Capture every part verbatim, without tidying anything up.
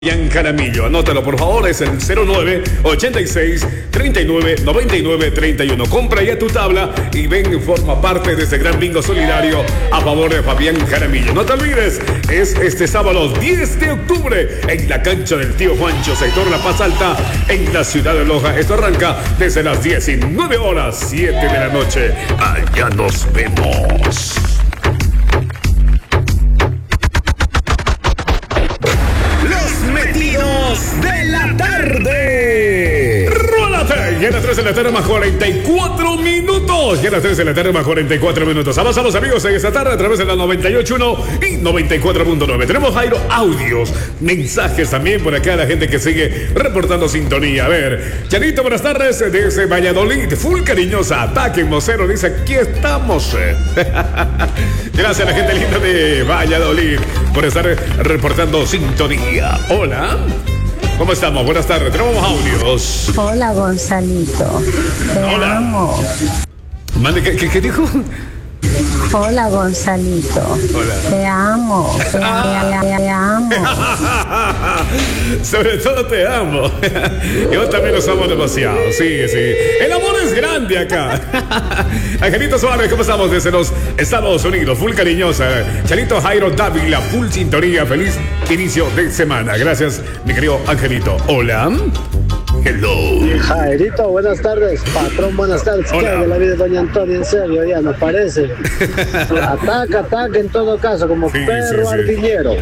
Fabián Jaramillo, anótalo por favor, es el cero nueve ochenta y seis treinta y nueve noventa y nueve treinta y uno. Compra ya tu tabla y ven y forma parte de este gran bingo solidario a favor de Fabián Jaramillo. No te olvides, es este sábado diez de octubre en la cancha del tío Juancho, sector La Paz Alta, en la ciudad de Loja. Esto arranca desde las diecinueve horas, siete de la noche. Allá nos vemos. De la tarde. Rólate. Ya las tres de la tarde más cuarenta y cuatro minutos. Ya las tres de la tarde más cuarenta y cuatro minutos. Avanzamos amigos en esta tarde a través de la noventa y ocho punto uno y noventa y cuatro punto nueve. Tenemos, Jairo, audios, mensajes también por acá, la gente que sigue reportando sintonía. A ver, Chanito, buenas tardes desde Valladolid. Full cariñosa, ataque vocero, dice aquí estamos. Gracias a la gente linda de Valladolid por estar reportando sintonía. Hola. ¿Cómo estamos? Buenas tardes. Tenemos audios. Hola, Gonzalito. Te Hola. amo. Mande, ¿qué, qué, qué dijo? Hola, Gonzalito. Hola. Te amo. Te, Ah. te- te amo. Sobre todo te amo. Yo también los amo demasiado. Sí, sí. El amor es grande acá. Angelito Suárez, ¿cómo estamos? Desde los Estados Unidos. Full cariñosa. Charito Jairo Dávila, full sintonía. Feliz inicio de semana. Gracias, mi querido Angelito. Hola. Hello. Jairito, buenas tardes. Patrón, buenas tardes. ¿Qué Hola. hay de la vida de doña Antonia? En serio, ya nos parece. Ataca, ataca en todo caso, como Sí, perro sí, sí. ardillero.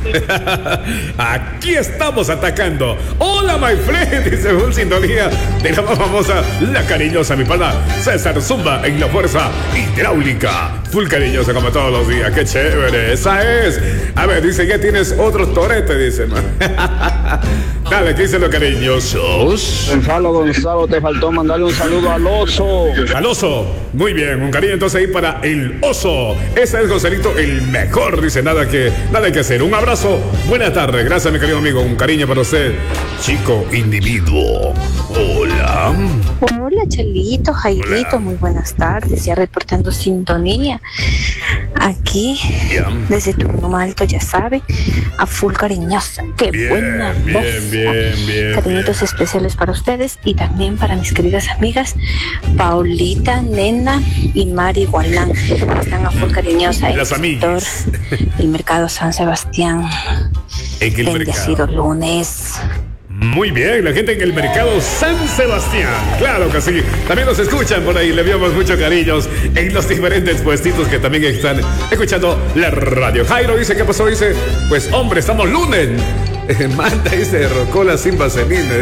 Aquí estamos atacando. Hola, my friend, dice full sintonía de la más famosa, la cariñosa, mi pana César Zumba en la fuerza hidráulica. Full cariñosa como todos los días. Qué chévere, esa es. A ver, dice, ya tienes otros toretes, dice. Man. Dale, ¿qué dicen los cariñosos? Gonzalo, Gonzalo, te faltó mandarle un saludo al oso. Al oso. Muy bien, un cariño entonces ahí para el oso. Ese es Gonzalito, el mejor. Dice, nada que, nada que hacer. Un abrazo, buena tarde. Gracias, mi querido amigo. Un cariño para usted, chico individuo. Hola. Hola, Chelito, Jairito, Hola. muy buenas tardes, ya reportando sintonía. Aquí, Ya. desde Turno Alto, ya sabe, a full cariñosa. Qué Bien, buena bien, voz. bien, bien, Cariñitos especiales para ustedes y también para mis queridas amigas Paulita, Nena y Mari Gualán. Están a full cariñosa en Las el amigas. sector del mercado San Sebastián. En el Bendecido mercado. lunes. Muy bien, la gente en el mercado San Sebastián. Claro que sí. También nos escuchan por ahí. Le enviamos muchos cariños en los diferentes puestitos que también están escuchando la radio. Jairo dice, ¿qué pasó? Dice, pues hombre, estamos lunes. Eh, Manda, dice, rocola sin vaselina.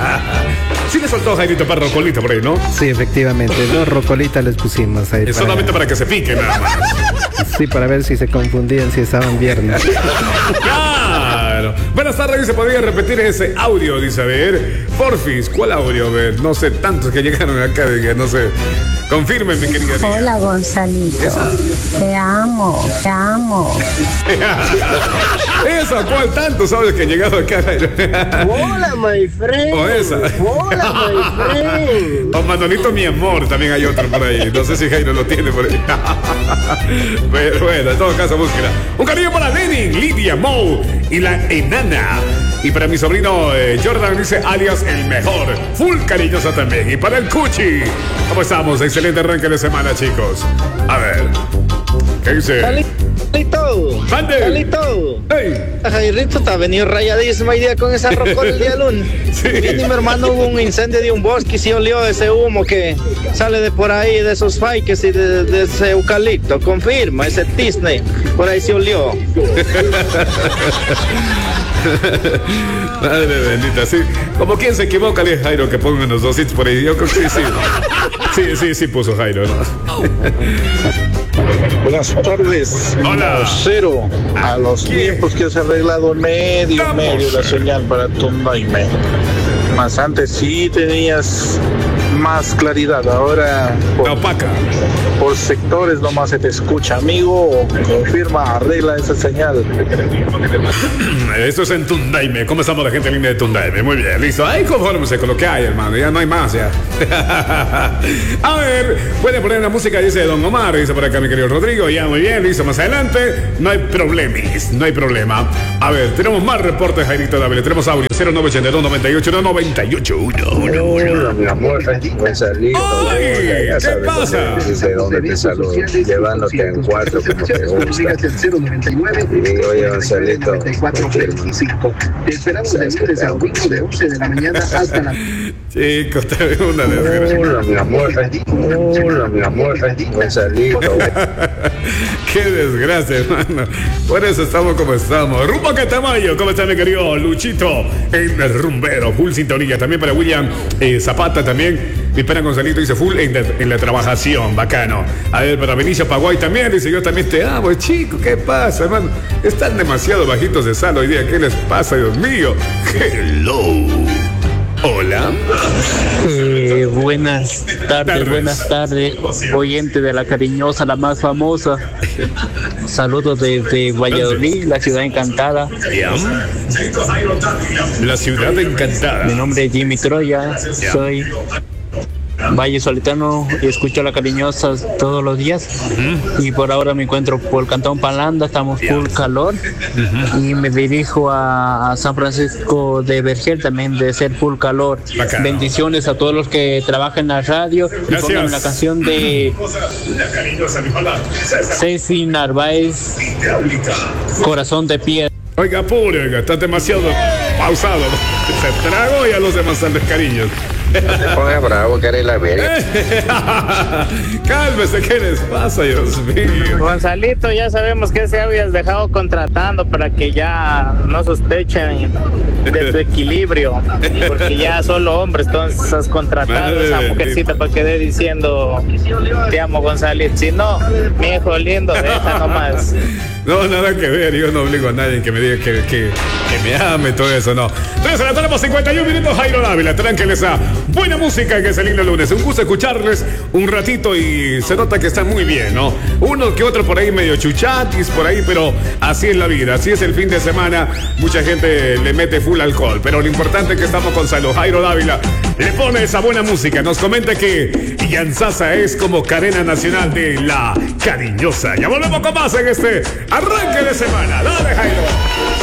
Sí le soltó Jairito para rocolita por ahí, ¿no? Sí, efectivamente, dos rocolitas les pusimos ahí. Es para- solamente para que se pique, nada más. Sí, para ver si se confundían, si estaban viernes. Claro. Buenas tardes, dice, ¿podría repetir ese audio? Dice, a ver, porfis, ¿cuál audio? A ver, no sé, tantos que llegaron acá, de que no sé. Confirme, mi querida amiga. Hola, Gonzalito. Te amo. Te amo. Eso, ¿cuál tanto sabes que he llegado acá? Hola, my friend. O esa. Hola, my friend. O Manolito, mi amor, también hay otro por ahí. No sé si Jairo lo tiene por ahí. Pero bueno, en todo caso, búsquela. Un cariño para Lenin, Lidia, Mo y la enana. Y para mi sobrino eh, Jordan, dice alias el mejor. Full cariñosa también. Y para el Cuchi. ¿Cómo estamos? Excelente arranque de semana, chicos. A ver. ¿Qué dice? Jalito. Mande. Jalito. ¡Ey! Jairito te ha venido rayadísimo hoy día con esa rocola el día lunes. Sí. Bien, y mi hermano, hubo un incendio de un bosque y sí olió ese humo que sale de por ahí, de esos fakes y de, de ese eucalipto. Confirma, ese Disney, por ahí sí olió. Madre bendita, sí. Como quien se equivoca, le Jairo que pongan los dos hits por ahí. Yo creo que sí, sí. Sí, sí, sí puso Jairo, ¿no? Buenas tardes. Hola. Cero. A los Aquí. tiempos que has arreglado medio, Estamos. medio la señal para Tondaime. Más antes sí tenías más claridad. Ahora por, opaca. por sectores nomás se te escucha, amigo. Confirma, arregla esa señal. Esto es en Tundaime. ¿Cómo estamos la gente linda de Tundaime? Muy bien, listo. Ay, confórmese con lo que hay, hermano. Ya no hay más, ya. A ver, puede poner la música, dice Don Omar. Dice por acá mi querido Rodrigo. Ya, muy bien, listo. Más adelante, no hay problemas. No hay problema. A ver, tenemos más reportes, Jairito Dávila. Tenemos audio cero nueve ocho dos, nueve ocho uno, nueve ocho uno. Hola, mi amor, buen saludo. Ay, ya ¿qué sabes pasa? dónde- desde dónde te saludo, llevándote en cuatro como te gusta. Y oye, Gonzalito, Te esperamos de lunes a domingo de once de la mañana hasta la... Chicos, te veo una desgracia. hola, mi amor, hola, mi amor, buen saludo. Qué desgracia, hermano. Por eso estamos como estamos. Rumbo a Catamayo. ¿Cómo está mi querido Luchito? En el rumbero. Full sintonía. También para William eh, Zapata también. Mi pena Gonzalito dice full en la, en la trabajación. Bacano. A ver, para Benicio Paguay también. Dice yo también te amo, chico. ¿Qué pasa, hermano? Están demasiado bajitos de sal hoy día. ¿Qué les pasa, Dios mío? Hello. Hola. Eh, buenas tardes, Tardes. buenas tardes, oyente de la cariñosa, la más famosa. Saludos desde Valladolid, la ciudad encantada. Ya. La ciudad encantada. Mi nombre es Jimmy Troya, soy Valle Solitano y escucho la cariñosa todos los días. Y por ahora me encuentro por el Cantón Palanda, estamos full calor. Y me dirijo a, a San Francisco de Vergel, también de ser full calor. Bacano. Bendiciones a todos los que trabajan en la radio. Y Gracias. pónganme la canción de Ceci Narváez, Corazón de Piedra. Oiga, apure, oiga, está demasiado pausado. Se tragó y a los demás salen cariños. Te pongas bravo, que eres la verga. Cálmese, ¿qué les pasa, Dios mío? Gonzalito, ya sabemos que se habías dejado contratando para que ya no sospechen de tu equilibrio, porque ya solo hombres, entonces has contratado a esa Madre mujercita para que dé diciendo te amo, Gonzalito. Si no, viejo lindo, deja nomás. No, nada que ver, yo no obligo a nadie que me diga que, que, que me ame, todo eso, no. Entonces, la tenemos cincuenta y un minutos, Jairo Dávila, tranquiles a buena música que es el lindo lunes. Un gusto escucharles un ratito y se nota que están muy bien, ¿no? Uno que otro por ahí medio chuchatis, por ahí, pero así es la vida, así es el fin de semana. Mucha gente le mete full alcohol, pero lo importante es que estamos con salud. Jairo Dávila le pone esa buena música, nos comenta que Yanzasa es como cadena nacional de la cariñosa. Ya volvemos con más en este arranque de semana. Dale, Jairo.